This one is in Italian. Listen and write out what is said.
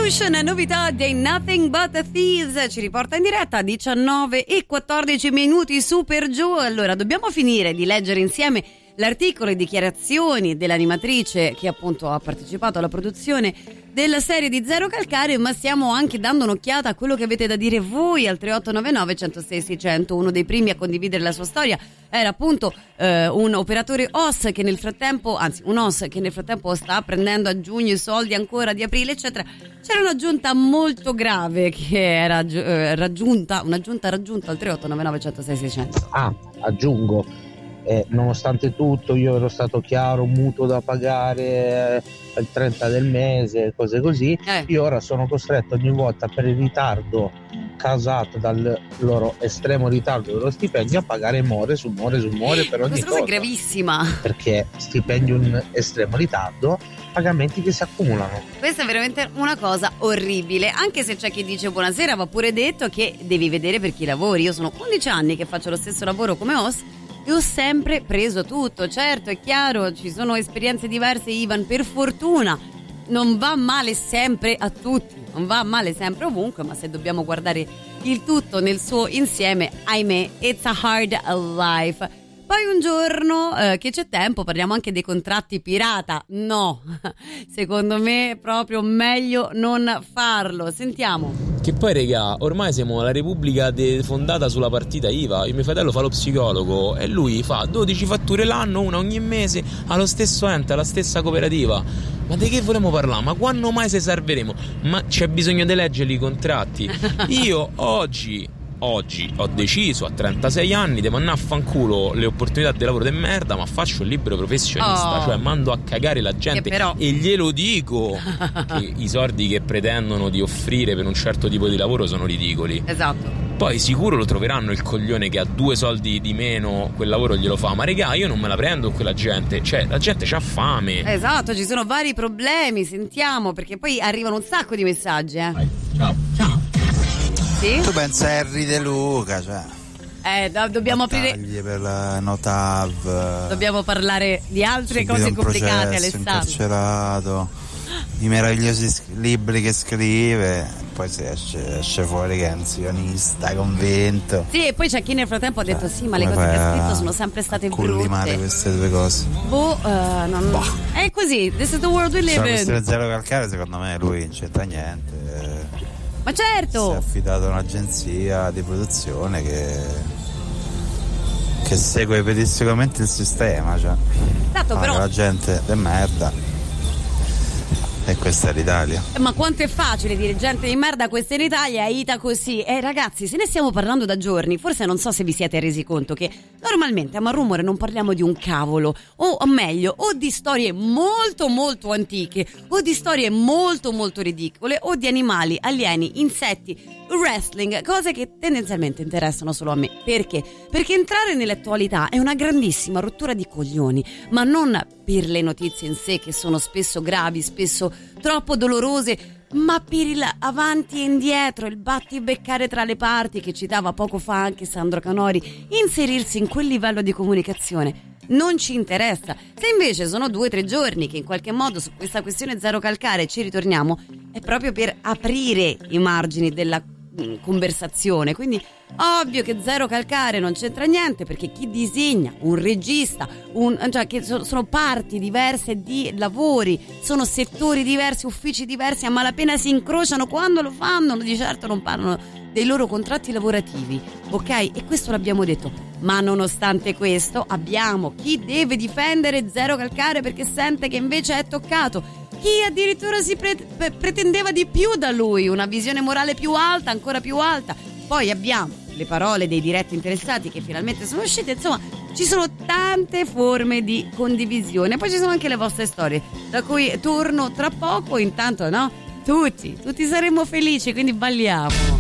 Solution, novità dei Nothing But The Thieves, ci riporta in diretta a 19:14 su per giù. Allora, dobbiamo finire di leggere insieme l'articolo e dichiarazioni dell'animatrice che appunto ha partecipato alla produzione della serie di Zero Calcare, ma stiamo anche dando un'occhiata a quello che avete da dire voi al 3899 106 600. Uno dei primi a condividere la sua storia era appunto un operatore OS che nel frattempo, anzi un OS che nel frattempo sta prendendo a giugno i soldi ancora di aprile eccetera. C'era un'aggiunta molto grave che era raggiunta al 3899 106 600. Aggiungo, nonostante tutto io ero stato chiaro, mutuo da pagare il 30 del mese, cose così. Io ora sono costretto ogni volta per il ritardo causato dal loro estremo ritardo dello stipendio a pagare more su more per ogni questa cosa è gravissima, perché stipendio in estremo ritardo, pagamenti che si accumulano. Questa è veramente una cosa orribile, anche se c'è chi dice buonasera, va pure detto che devi vedere per chi lavori. Io sono 11 anni che faccio lo stesso lavoro come host e ho sempre preso tutto. Certo, è chiaro, ci sono esperienze diverse, Ivan, per fortuna non va male sempre a tutti, non va male sempre ovunque, ma se dobbiamo guardare il tutto nel suo insieme, ahimè, it's a hard life. Poi un giorno che c'è tempo parliamo anche dei contratti pirata. No, secondo me proprio meglio non farlo. Sentiamo. Che poi regà, ormai siamo la Repubblica fondata sulla partita IVA. Mio fratello fa lo psicologo e lui fa 12 fatture l'anno, una ogni mese, allo stesso ente, alla stessa cooperativa. Ma di che vogliamo parlare? Ma quando mai se salveremo? Ma c'è bisogno di leggerli i contratti. Io oggi ho deciso a 36 anni di mandare a fanculo le opportunità di lavoro di merda, ma faccio il libero professionista, cioè mando a cagare la gente e glielo dico che i soldi che pretendono di offrire per un certo tipo di lavoro sono ridicoli. Esatto. Poi sicuro lo troveranno il coglione che ha 2 soldi di meno quel lavoro glielo fa, ma regà, io non me la prendo con quella gente, cioè la gente c'ha fame. Esatto, ci sono vari problemi, sentiamo, perché poi arrivano un sacco di messaggi. Ciao. Sì? Tu pensa a Harry De Luca, cioè dobbiamo aprire per la Notav, dobbiamo parlare di altre cose complicate, Alessandro. Incarcerato, i meravigliosi libri che scrive, poi si esce fuori che è un sionista convinto. Sì, e poi c'è chi nel frattempo ha detto sì, ma le cose che ha scritto sono sempre state brutte. Queste due cose. È così, this is the world we live in. Questo Zero Calcare, secondo me lui non c'entra niente. Ma certo! Si è affidato a un'agenzia di produzione che segue pedissequamente il sistema, cioè però la gente è merda. E questa è l'Italia. Ma quanto è facile dire gente di merda, questa è l'Italia, è ita così. Ragazzi, se ne stiamo parlando da giorni. Forse non so se vi siete resi conto che normalmente a Malrumore non parliamo di un cavolo, o meglio, o di storie molto molto antiche, o di storie molto molto ridicole, o di animali, alieni, insetti, wrestling, cose che tendenzialmente interessano solo a me. Perché? Perché entrare nell'attualità è una grandissima rottura di coglioni, ma non per le notizie in sé, che sono spesso gravi, spesso troppo dolorose, ma per il avanti e indietro, il battibeccare tra le parti che citava poco fa anche Sandro Canori. Inserirsi in quel livello di comunicazione non ci interessa. Se invece sono 2 o 3 giorni che in qualche modo su questa questione Zero Calcare ci ritorniamo, è proprio per aprire i margini della conversazione. Quindi ovvio che Zero Calcare non c'entra niente, perché chi disegna, un regista, cioè che sono parti diverse di lavori, sono settori diversi, uffici diversi, a malapena si incrociano quando lo fanno, di certo non parlano dei loro contratti lavorativi, ok? E questo l'abbiamo detto, ma nonostante questo abbiamo chi deve difendere Zero Calcare perché sente che invece è toccato, chi addirittura si pretendeva di più da lui, una visione morale più alta, ancora più alta. Poi abbiamo le parole dei diretti interessati che finalmente sono uscite. Insomma, ci sono tante forme di condivisione. Poi ci sono anche le vostre storie, da cui torno tra poco. Intanto, no? Tutti saremo felici, quindi balliamo.